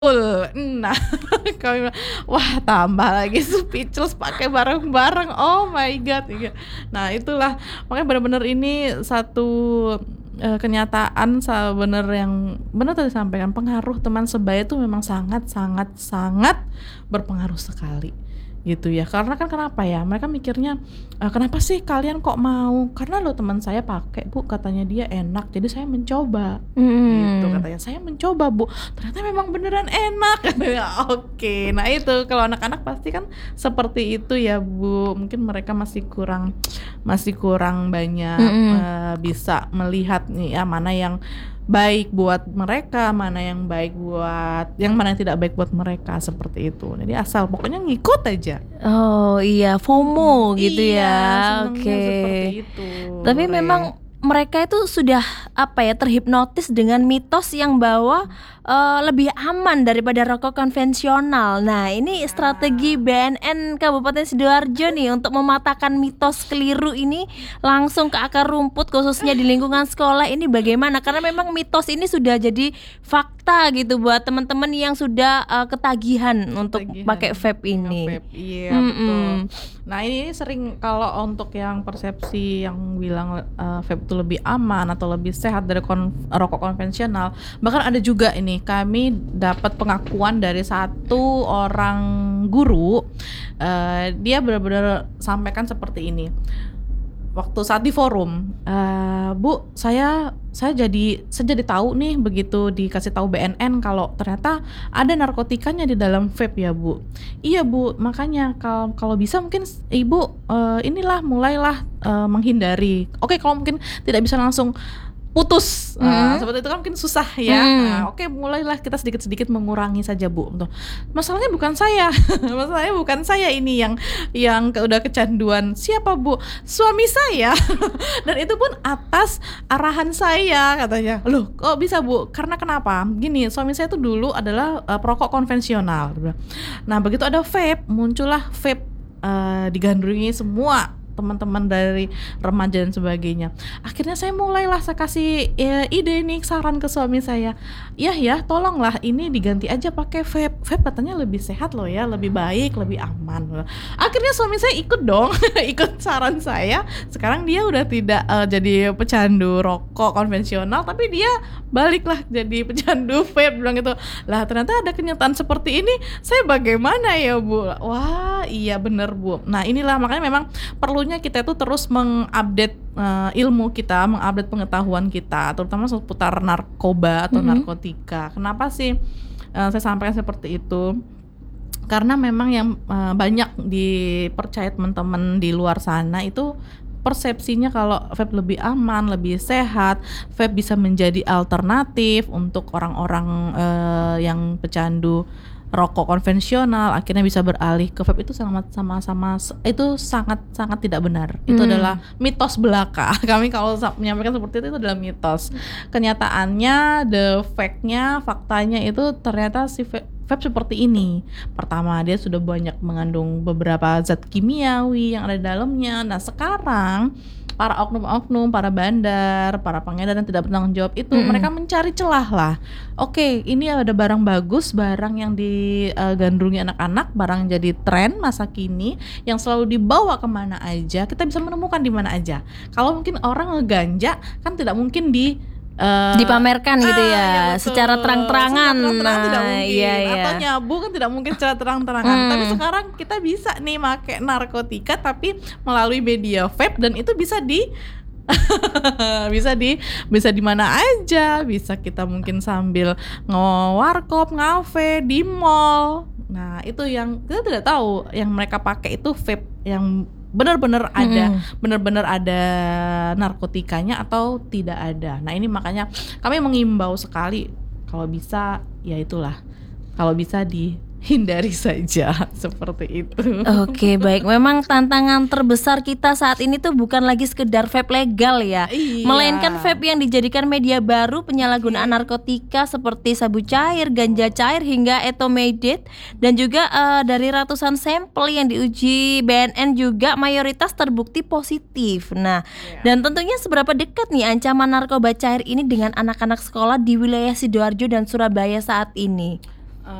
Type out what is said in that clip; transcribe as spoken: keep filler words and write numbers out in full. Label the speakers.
Speaker 1: Betul, nah kami bilang, "Wah tambah lagi speechless pakai bareng-bareng, oh my God," iya. Nah itulah, makanya bener-bener ini satu, eee, kenyataan sa bener yang bener tadi disampaikan, pengaruh teman sebaya itu memang sangat sangat sangat berpengaruh sekali, gitu ya. Karena kan kenapa ya, mereka mikirnya, eee, "Kenapa sih kalian kok mau?" "Karena loh teman saya pakai Bu, katanya dia enak, jadi saya mencoba." Gitu
Speaker 2: Mhm.
Speaker 1: katanya, "Saya mencoba Bu, ternyata memang beneran enak," katanya. Oke, nah itu kalau anak-anak pasti kan seperti itu ya Bu, mungkin mereka masih kurang masih kurang banyak,
Speaker 2: Mhm.
Speaker 1: eee, bisa melihat nih ya, mana yang baik buat mereka, mana yang baik buat yang mana yang tidak baik buat mereka, seperti itu. Jadi asal pokoknya ngikut aja.
Speaker 2: Oh iya,
Speaker 1: Mhm,
Speaker 2: FOMO gitu
Speaker 1: iya
Speaker 2: ya,
Speaker 1: senengnya seperti
Speaker 2: oke.
Speaker 1: itu,
Speaker 2: Tapi
Speaker 1: Re.
Speaker 2: memang mereka itu sudah, apa ya, terhipnotis dengan mitos yang bahwa, eee, lebih aman daripada rokok konvensional. Nah ini strategi
Speaker 1: Nah.
Speaker 2: B-N-N Kabupaten Sidoarjo nih untuk mematahkan mitos keliru ini langsung ke akar rumput khususnya di lingkungan sekolah ini bagaimana? Karena memang mitos ini sudah jadi fakta gitu buat temen-temen yang sudah, eee, ketagihan untuk
Speaker 1: Ketagihan
Speaker 2: pakai vape ini.
Speaker 1: nge-vape, iya betul.
Speaker 2: Mhm.
Speaker 1: Nah ini sering kalau untuk yang persepsi yang bilang, eee, vape itu lebih aman atau lebih sehat dari kon rokok konvensional, bahkan ada juga ini, kami dapat pengakuan dari satu orang guru, eee, dia bener-bener sampaikan seperti ini, waktu saat di forum, eee, "Bu, saya saya jadi saya jadi tahu nih begitu dikasih tahu B-N-N kalau ternyata ada narkotikanya di dalam vape ya Bu." "Iya Bu, makanya kal kalau bisa mungkin s Ibu, eee, inilah mulailah, eee, menghindari." Oke kalau mungkin tidak bisa langsung putus, eee,
Speaker 2: Mhm.
Speaker 1: seperti itu kan mungkin susah ya, nah
Speaker 2: Mhm.
Speaker 1: oke mulailah kita sedikit-sedikit mengurangi saja Bu, gitu. "Masalahnya bukan saya, masalahnya bukan saya ini yang yang ke udah kecanduan." "Siapa Bu?" "Suami saya, dan itu pun atas arahan saya," katanya. "Loh kok bisa Bu?" "Karena kenapa, gini, suami saya tuh dulu adalah, eee, perokok konvensional," dia bilang. "Nah begitu ada vape, muncullah vape, eee, digandrungi semua teman-teman dari remaja dan sebagainya. Akhirnya saya mulailah saya kasih, eee, ide nih, saran ke suami saya, 'Yah ya, tolonglah ini diganti aja pakai vape, vape katanya lebih sehat loh ya, lebih baik, lebih aman," akhirnya suami saya ikut dong, ikut saran saya, sekarang dia udah tidak, eee, jadi pecandu rokok konvensional, tapi dia baliklah jadi pecandu vape, bilang gitu. "Lah ternyata ada kenyataan seperti ini, saya bagaimana ya Bu?" Wah iya bener Bu. Nah inilah makanya memang perlunya kita itu terus meng-update, eee, ilmu kita, meng-update pengetahuan kita, terutama seputar narkoba atau
Speaker 2: Mhm.
Speaker 1: narkotika. Kenapa sih, eee, saya sampaikan seperti itu, karena memang yang, eee, banyak dipercaya temen-temen di luar sana itu persepsinya kalau vape lebih aman, lebih sehat, vape bisa menjadi alternatif untuk orang-orang, eee, yang pecandu rokok konvensional, akhirnya bisa beralih ke vape itu sangat sama-sama s itu sangat-sangat tidak benar. Itu adalah
Speaker 2: Mmm.
Speaker 1: mitos belaka. Kami kalau sa menyampaikan seperti itu, itu adalah mitos. Kenyataannya, the fact-nya, faktanya itu ternyata si vape vape seperti ini. Pertama, dia sudah banyak mengandung beberapa zat kimiawi yang ada di dalamnya. Nah sekarang para oknum-oknum, para bandar, para pengedar yang tidak bertanggung jawab itu
Speaker 2: Mhm.
Speaker 1: mereka mencari celahlah, "Oke ini ada barang bagus, barang yang di, eee, gandrungi anak-anak, barang yang jadi tren masa kini, yang selalu dibawa ke mana aja, kita bisa menemukan di mana aja." Kalau mungkin orang ngeganja kan tidak mungkin di, eee
Speaker 2: Dipamerkan gitu
Speaker 1: ah, iya
Speaker 2: ya, secara
Speaker 1: betul, secara
Speaker 2: terang-terangan,
Speaker 1: terang-terangan tidak
Speaker 2: nah iya
Speaker 1: mungkin,
Speaker 2: iya.
Speaker 1: atau nyabu kan tidak mungkin secara terang-terangan. Tapi
Speaker 2: Mmm.
Speaker 1: sekarang kita bisa nih make narkotika tapi melalui media vape dan itu bisa di bisa di bisa di mana aja, bisa kita mungkin sambil ngewarkop, ngafe, di mall. Nah itu yang kita tidak tahu, yang mereka pakai itu vape yang bener-bener ada
Speaker 2: Mhm.
Speaker 1: bener-bener ada narkotikanya atau tidak ada. Nah ini makanya kami mengimbau sekali, kalau bisa ya itulah, kalau bisa dihindari saja, seperti itu.
Speaker 2: Oke baik, memang tantangan terbesar kita saat ini tuh bukan lagi sekedar vape legal ya,
Speaker 1: Iya.
Speaker 2: melainkan vape yang dijadikan media baru penyalahgunaan
Speaker 1: Oke.
Speaker 2: narkotika seperti sabu cair, ganja cair, hingga etomidate, dan juga, eee, dari ratusan sampel yang diuji B-N-N juga mayoritas terbukti positif. Nah,
Speaker 1: Iya.
Speaker 2: dan tentunya seberapa dekat nih ancaman narkoba cair ini dengan anak-anak sekolah di wilayah Sidoarjo dan Surabaya saat ini?